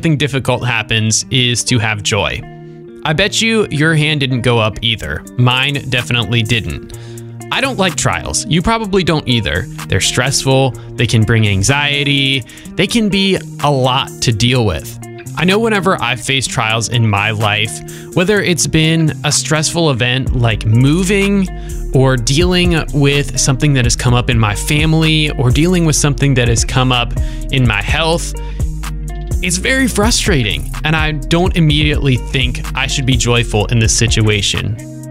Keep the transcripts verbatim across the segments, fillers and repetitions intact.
something difficult happens is to have joy. I bet you your hand didn't go up either. Mine definitely didn't. I don't like trials. You probably don't either. They're stressful. They can bring anxiety. They can be a lot to deal with. I know whenever I've faced trials in my life, whether it's been a stressful event like moving or dealing with something that has come up in my family or dealing with something that has come up in my health, it's very frustrating, and I don't immediately think I should be joyful in this situation.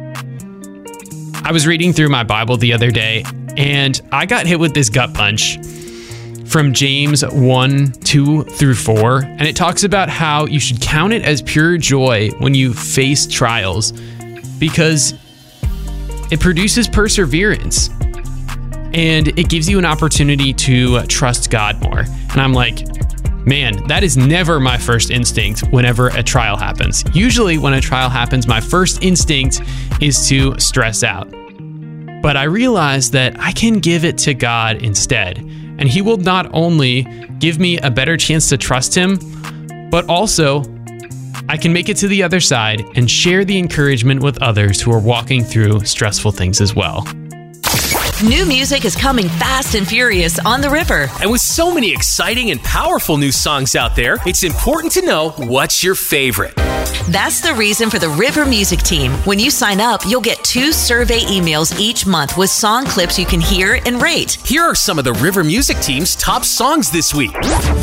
I was reading through my Bible the other day, and I got hit with this gut punch from James one, two through four, and it talks about how you should count it as pure joy when you face trials because it produces perseverance, and it gives you an opportunity to trust God more. And I'm like, man, that is never my first instinct whenever a trial happens. Usually when a trial happens, my first instinct is to stress out. But I realized that I can give it to God instead, and He will not only give me a better chance to trust Him, but also I can make it to the other side and share the encouragement with others who are walking through stressful things as well. New music is coming fast and furious on The River. And with so many exciting and powerful new songs out there, it's important to know what's your favorite. That's the reason for the River Music Team. When you sign up, you'll get two survey emails each month with song clips you can hear and rate. Here are some of the River Music Team's top songs this week.